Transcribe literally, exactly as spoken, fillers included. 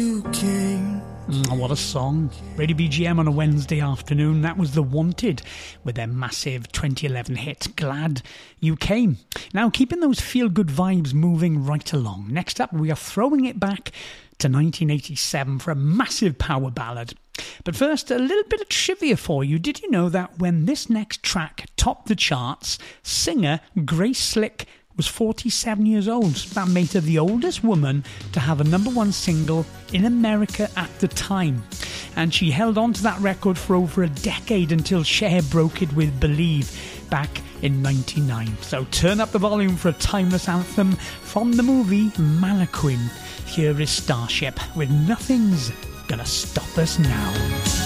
Oh, what a song. Radio B G M on a Wednesday afternoon. That was The Wanted with their massive twenty eleven hit, Glad You Came. Now, keeping those feel-good vibes moving right along. Next up, we are throwing it back to nineteen eighty-seven for a massive power ballad. But first, a little bit of trivia for you. Did you know that when this next track topped the charts, singer Grace Slick was forty-seven years old? That made her the oldest woman to have a number one single in America at the time. And she held on to that record for over a decade until Cher broke it with Believe back in ninety-nine. So turn up the volume for a timeless anthem from the movie Mannequin. Here is Starship with Nothing's Gonna Stop Us Now.